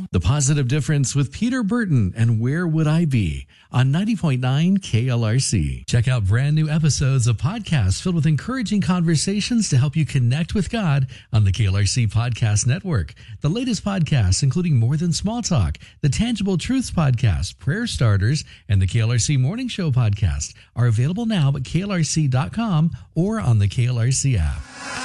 The Positive Difference with Peter Burton and Where Would I Be on 90.9 KLRC. Check out brand new episodes of podcasts filled with encouraging conversations to help you connect with God on the KLRC Podcast Network. The latest podcasts, including More Than Small Talk, the Tangible Truths Podcast, Prayer Starters, and the KLRC Morning Show Podcast, are available now at klrc.com or on the KLRC app.